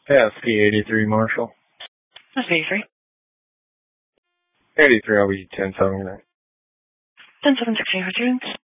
Pass P83 Marshall. That's 83. 83, I'll be 10-7. 10-7, 16,